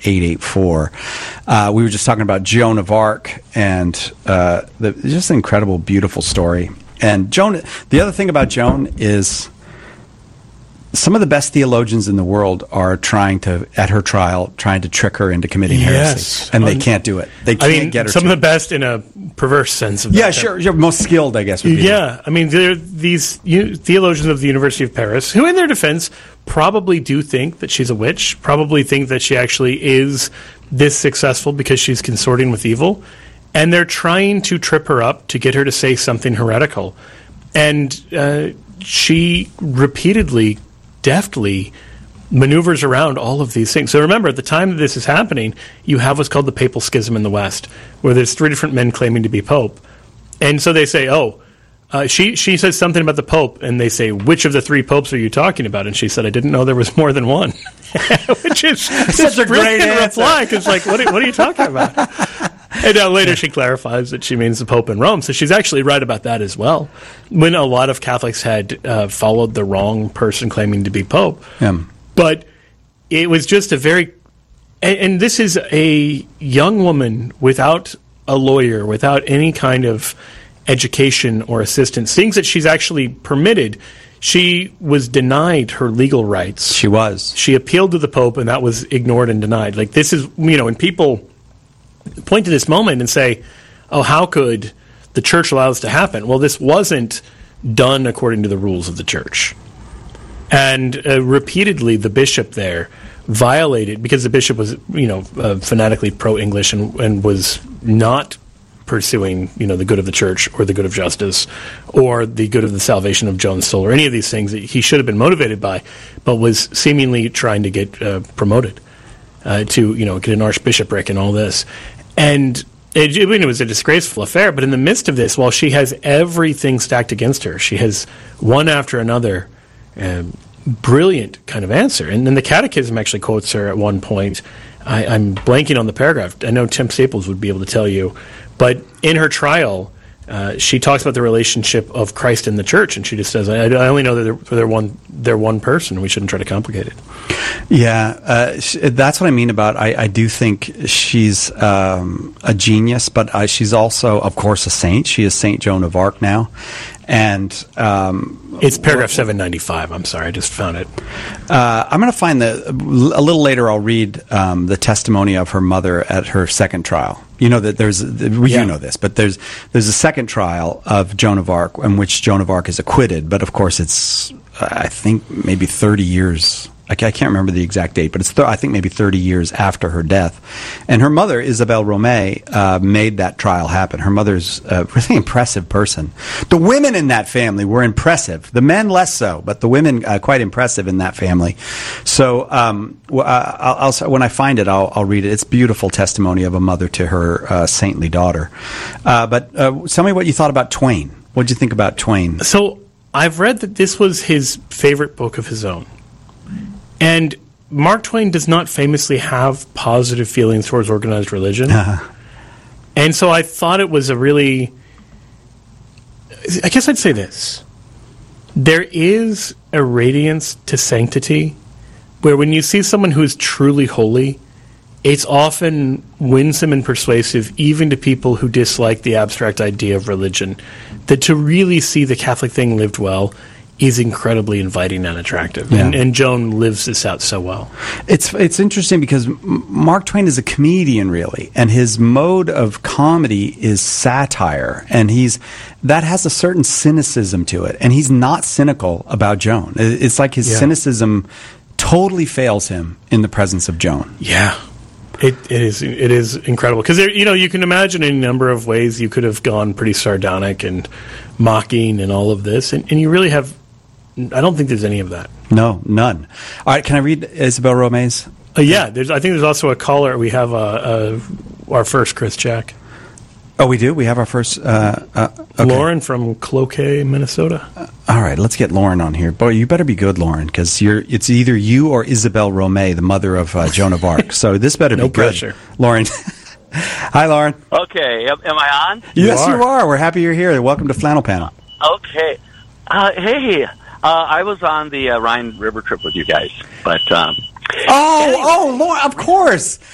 884. We were just talking about Joan of Arc and just an incredible, beautiful story. And Joan, the other thing about Joan is some of the best theologians in the world are at her trial, trying to trick her into committing heresy. And they can't do it. They can't get her some of the best in a perverse sense of that. Yeah, sure. You're most skilled, I guess. Would be I mean, there are these theologians of the University of Paris who, in their defense, probably do think that she's a witch, probably think that she actually is this successful because she's consorting with evil. And they're trying to trip her up to get her to say something heretical. And she repeatedly, deftly maneuvers around all of these things. So remember, at the time that this is happening, you have what's called the Papal Schism in the West, where there's 3 different men claiming to be Pope. And so they say, she says something about the Pope, and they say, which of the 3 popes are you talking about? And she said, I didn't know there was more than one. Which is such a great reply, because like, what are you talking about? And now later she clarifies that she means the Pope in Rome. So she's actually right about that as well. When a lot of Catholics had followed the wrong person claiming to be Pope. But it was just a very... And this is a young woman without a lawyer, without any kind of education or assistance. Things that she's actually permitted. She was denied her legal rights. She was. She appealed to the Pope, and that was ignored and denied. Like, this is, when people point to this moment and say, oh, how could the church allow this to happen? Well, this wasn't done according to the rules of the church. And repeatedly, the bishop there violated, because the bishop was, fanatically pro-English and was not pursuing, the good of the church or the good of justice or the good of the salvation of Joan's soul or any of these things that he should have been motivated by, but was seemingly trying to get promoted to, get an archbishopric and all this. And it was a disgraceful affair, but in the midst of this, while she has everything stacked against her, she has one after another brilliant kind of answer. And then the Catechism actually quotes her at one point. I'm blanking on the paragraph. I know Tim Staples would be able to tell you. But in her trial, she talks about the relationship of Christ and the church, and she just says, I only know that they're one person. We shouldn't try to complicate it. Yeah, that's what I mean about, I do think she's a genius, but she's also, of course, a saint. She is Saint Joan of Arc now. And it's paragraph 795. I'm sorry, I just found it. I'm going to find a little later. I'll read the testimony of her mother at her second trial. You know that you know this, but there's a second trial of Joan of Arc in which Joan of Arc is acquitted. But of course, it's I think maybe 30 years. I can't remember the exact date, but it's I think maybe 30 years after her death. And her mother, Isabel Romay, made that trial happen. Her mother's a really impressive person. The women in that family were impressive. The men less so, but the women quite impressive in that family. So I'll when I find it, I'll read it. It's beautiful testimony of a mother to her saintly daughter. But tell me what you thought about Twain. What did you think about Twain? So I've read that this was his favorite book of his own. And Mark Twain does not famously have positive feelings towards organized religion. And so I thought it was I guess I'd say this. There is a radiance to sanctity where when you see someone who is truly holy, it's often winsome and persuasive even to people who dislike the abstract idea of religion. That to really see the Catholic thing lived well is incredibly inviting and attractive. Yeah. And Joan lives this out so well. It's interesting because Mark Twain is a comedian, really, and his mode of comedy is satire, and that has a certain cynicism to it, and he's not cynical about Joan. It's like his cynicism totally fails him in the presence of Joan. Yeah. It is incredible because you can imagine in a number of ways you could have gone pretty sardonic and mocking and all of this, and you really have. I don't think there's any of that. No, none. All right, can I read Isabel Romay's? Yeah, I think there's also a caller. We have our first Chris Jack. Oh, we do? We have our first... okay. Lauren from Cloquet, Minnesota. All right, let's get Lauren on here. Boy, you better be good, Lauren, because it's either you or Isabel Romay, the mother of Joan of Arc. So this better be good. No pressure. Lauren. Hi, Lauren. Okay, am I on? Yes, you are. We're happy you're here. Welcome to Flannel Panel. Okay. Hey, I was on the Rhine River trip with you guys, but... Anyway. Lauren, of course.